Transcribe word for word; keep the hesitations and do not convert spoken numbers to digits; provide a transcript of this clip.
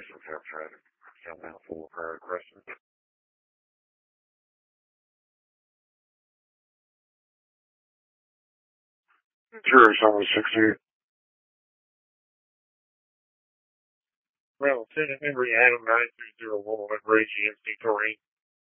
questions. I've tried to fill out full of prior questions. Sure, it's almost sixty. Well, Senate Member Adam nine three zero one at Ray G M C Torrey.